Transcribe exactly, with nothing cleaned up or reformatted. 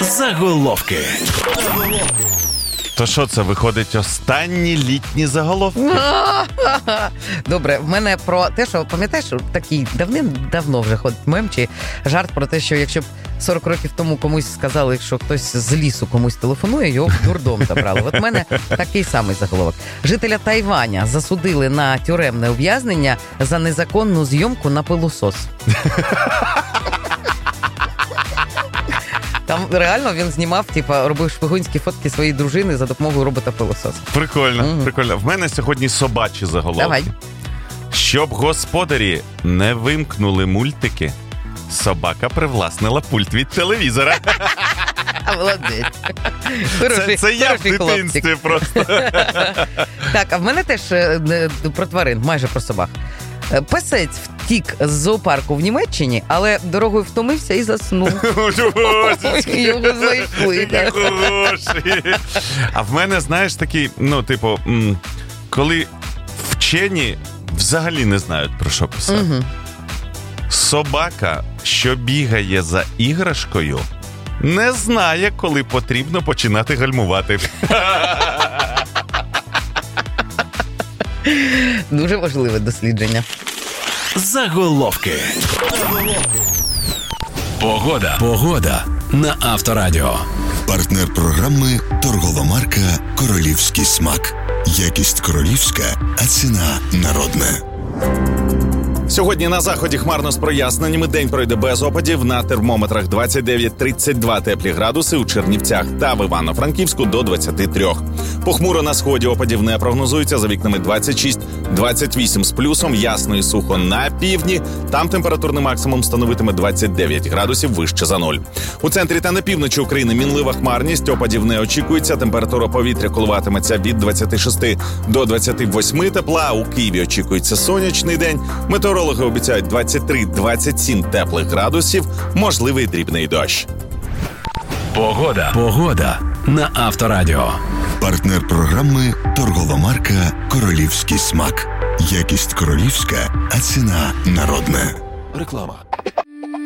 Заголовки. То що це, виходить, останні літні заголовки? Добре, в мене про те, що, пам'ятаєш, такий давним-давно вже ходить мем, чи жарт про те, що якщо б сорок років тому комусь сказали, що хтось з лісу комусь телефонує, його в дурдом забрали. От в мене такий самий заголовок. Жителя Тайваня засудили на тюремне ув'язнення за незаконну зйомку на пилосос. Там реально він знімав, типа, робив шпигунські фотки своєї дружини за допомогою робота-пилососа. Прикольно, Угу. прикольно. В мене сьогодні собачі заголовки. Давай. Щоб господарі не вимкнули мультики, собака привласнила пульт від телевізора. Молодець. Це, це я в дитинстві просто. Так, а в мене теж е, про тварин, майже про собак. Песець втік з зоопарку в Німеччині, але дорогою втомився і заснув. Його знайшли. А в мене, знаєш, такий, ну, типу, коли вчені взагалі не знають, про що писати. Угу. Собака, що бігає за іграшкою, не знає, коли потрібно починати гальмувати. Дуже важливе дослідження. Заголовки. Погода. Погода на Авторадіо. Партнер програми торгова марка «Королівський смак». Якість королівська, а ціна народна. Сьогодні на заході хмарно з проясненнями. День пройде без опадів. На термометрах двадцять дев'ять - тридцять два теплі градуси, у Чернівцях та в Івано-Франківську до двадцять три. Похмуро на сході, опадів не прогнозується, за вікнами двадцять шість - двадцять вісім з плюсом, ясно і сухо на півдні. Там температурний максимум становитиме двадцять дев'ять градусів вище за нуль. У центрі та на півночі України мінлива хмарність, опадів не очікується, температура повітря коливатиметься від двадцять шість до двадцять вісім тепла. У Києві очікується сонячний день. Метеорологи обіцяють двадцять три - двадцять сім теплих градусів, можливий дрібний дощ. Погода. Погода на Авторадіо. Партнер програми торгова марка «Королівський смак». Якість королівська, а ціна народна. Реклама.